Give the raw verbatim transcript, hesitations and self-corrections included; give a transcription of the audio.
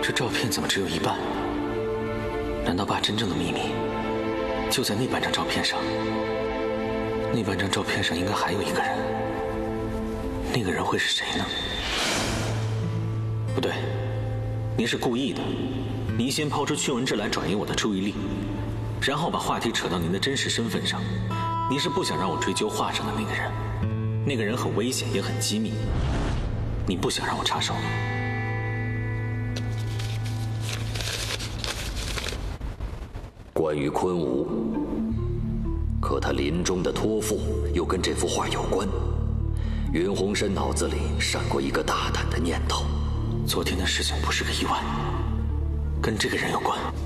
这照片怎么只有一半？难道爸真正的秘密就在那半张照片上？那半张照片上应该还有一个人，那个人会是谁呢？不对，您是故意的。您先抛出驱蚊质来转移我的注意力，然后把话题扯到您的真实身份上。您是不想让我追究画上的那个人，那个人很危险也很机密，你不想让我插手。 关于昆吾，可他临终的托付又跟这幅画有关。云鸿深脑子里闪过一个大胆的念头： 昨天的事情不是个意外，跟这个人有关。